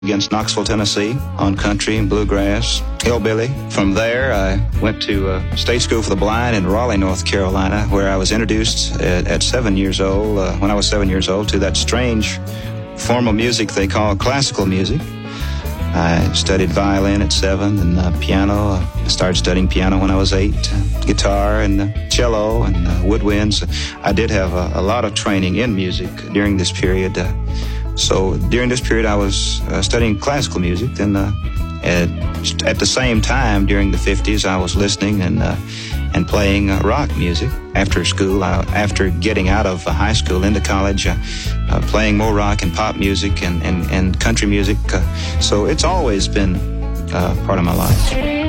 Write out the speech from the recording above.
against Knoxville, Tennessee, on country and bluegrass, hillbilly. From there, I went to State School for the Blind in Raleigh, North Carolina, where I was introduced at 7 years old, when I was 7 years old, to that strange form of music they call classical music. I studied violin at 7 and piano. I started studying piano when I was 8, guitar and cello and woodwinds. I did have a lot of training in music during this period. So during this period, I was studying classical music. Then at the same time, during the 50s, I was listening and playing rock music. After school, after getting out of high school into college, playing more rock and pop music and country music. So it's always been part of my life.